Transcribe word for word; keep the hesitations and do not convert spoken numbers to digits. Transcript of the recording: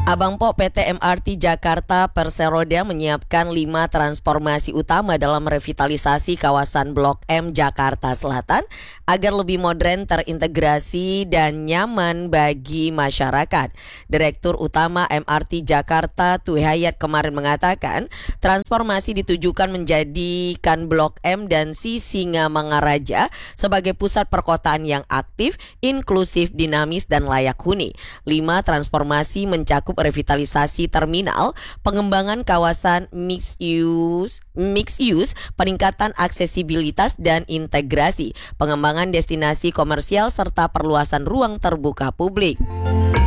Abang Po P T M R T Jakarta Perseroda menyiapkan lima transformasi utama dalam revitalisasi kawasan Blok M Jakarta Selatan agar lebih modern, terintegrasi, dan nyaman bagi masyarakat. Direktur Utama M R T Jakarta Tuhayat kemarin mengatakan transformasi ditujukan menjadikan Blok M dan Sisingamangaraja sebagai pusat perkotaan yang aktif, inklusif, dinamis, dan layak huni. Lima transformasi mencakup revitalisasi terminal, pengembangan kawasan mixed use, mixed use, peningkatan aksesibilitas dan integrasi, pengembangan destinasi komersial serta perluasan ruang terbuka publik.